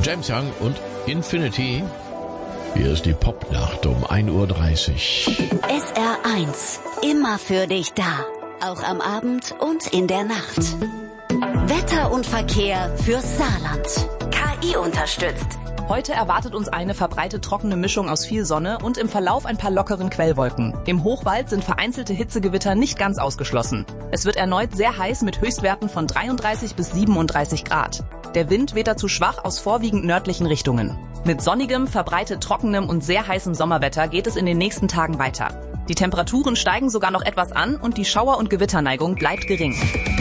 James Young und Infinity. Hier ist die Popnacht um 1:30 Uhr. SR1, immer für dich da. Auch am Abend und in der Nacht. Wetter und Verkehr fürs Saarland. KI unterstützt. Heute erwartet uns eine verbreitet trockene Mischung aus viel Sonne und im Verlauf ein paar lockeren Quellwolken. Im Hochwald sind vereinzelte Hitzegewitter nicht ganz ausgeschlossen. Es wird erneut sehr heiß mit Höchstwerten von 33 bis 37 Grad. Der Wind weht dazu schwach aus vorwiegend nördlichen Richtungen. Mit sonnigem, verbreitet trockenem und sehr heißem Sommerwetter geht es in den nächsten Tagen weiter. Die Temperaturen steigen sogar noch etwas an und die Schauer- und Gewitterneigung bleibt gering.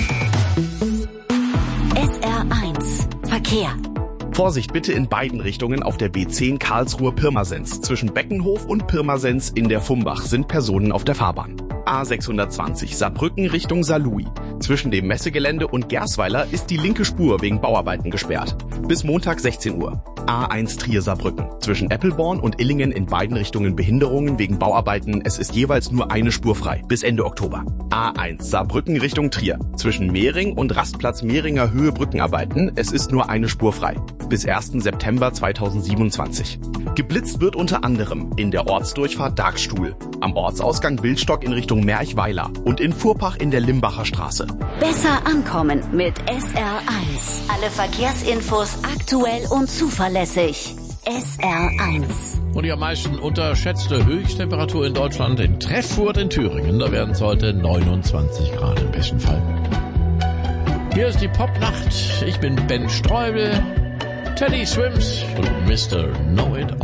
SR1 Verkehr. Vorsicht bitte in beiden Richtungen auf der B10 Karlsruhe-Pirmasens. Zwischen Beckenhof und Pirmasens in der Fumbach sind Personen auf der Fahrbahn. A620 Saarbrücken Richtung Saarlouis. Zwischen dem Messegelände und Gersweiler ist die linke Spur wegen Bauarbeiten gesperrt. Bis Montag 16 Uhr. A1 Trier-Saarbrücken. Zwischen Eppelborn und Illingen in beiden Richtungen Behinderungen wegen Bauarbeiten. Es ist jeweils nur eine Spur frei. Bis Ende Oktober. A1 Saarbrücken Richtung Trier. Zwischen Mehring und Rastplatz Mehringer Höhe Brückenarbeiten. Es ist nur eine Spur frei. Bis 1. September 2027. Geblitzt wird unter anderem in der Ortsdurchfahrt Darkstuhl, am Ortsausgang Wildstock in Richtung Merchweiler und in Furpach in der Limbacher Straße. Besser ankommen mit SR1. Alle Verkehrsinfos aktuell und zuverlässig. SR1. Und die am meisten unterschätzte Höchsttemperatur in Deutschland in Treffurt in Thüringen. Da werden es heute 29 Grad im besten Fall. Hier ist die Popnacht. Ich bin Ben Streubel. Teddy Swims und Mr. Know It All.